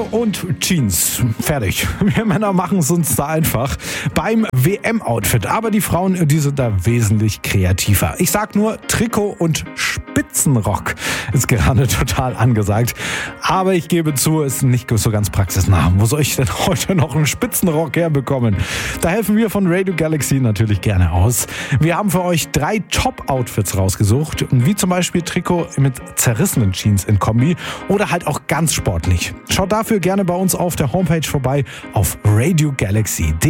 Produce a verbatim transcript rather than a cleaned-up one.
Trikot und Jeans. Fertig. Wir Männer machen es uns da einfach beim W M-Outfit. Aber die Frauen, die sind da wesentlich kreativer. Ich sag nur, Trikot und Spitzenrock ist gerade total angesagt. Aber ich gebe zu, ist nicht so ganz praxisnah. Wo soll ich denn heute noch einen Spitzenrock herbekommen? Da helfen wir von Radio Galaxy natürlich gerne aus. Wir haben für euch drei Top-Outfits rausgesucht, wie zum Beispiel Trikot mit zerrissenen Jeans in Kombi oder halt auch ganz sportlich. Schaut dafür gerne bei uns auf der Homepage vorbei auf radio galaxy punkt de.